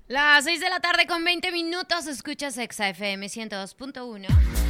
Las 6 de la tarde con 20 minutos, escuchas Exa FM 102.1.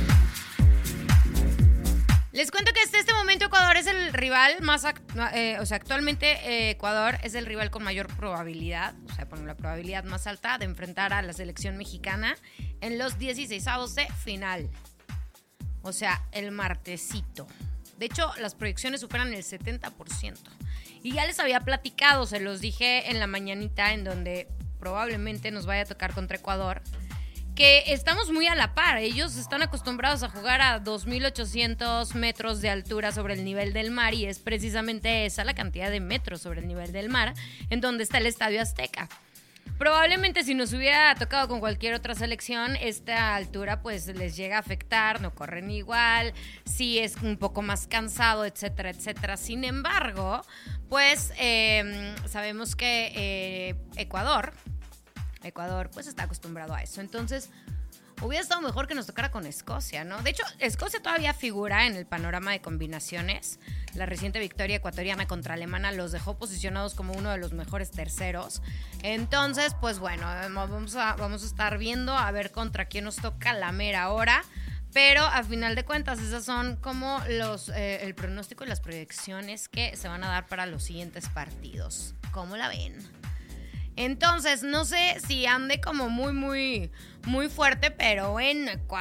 Les cuento que hasta este momento Ecuador es el rival más, actualmente Ecuador es el rival con mayor probabilidad, con la probabilidad más alta de enfrentar a la selección mexicana en los 16avos de final. O sea, el martesito. De hecho, las proyecciones superan el 70%. Y ya les había platicado, se los dije en la mañanita, en donde probablemente nos vaya a tocar contra Ecuador, que estamos muy a la par. Ellos están acostumbrados a jugar a 2.800 metros de altura sobre el nivel del mar, y es precisamente esa la cantidad de metros sobre el nivel del mar en donde está el Estadio Azteca. Probablemente si nos hubiera tocado con cualquier otra selección, esta altura pues les llega a afectar, no corren igual, sí es un poco más cansado, etcétera, etcétera. Sin embargo, pues sabemos que Ecuador pues está acostumbrado a eso. Entonces, hubiera estado mejor que nos tocara con Escocia, ¿no? De hecho, Escocia todavía figura en el panorama de combinaciones. La reciente victoria ecuatoriana contra Alemania los dejó posicionados como uno de los mejores terceros. Entonces, pues bueno, vamos a estar viendo a ver contra quién nos toca la mera hora. Pero a final de cuentas, esas son como el pronóstico y las proyecciones que se van a dar para los siguientes partidos. ¿Cómo la ven? Entonces, no sé si ande como muy, muy, muy fuerte, pero en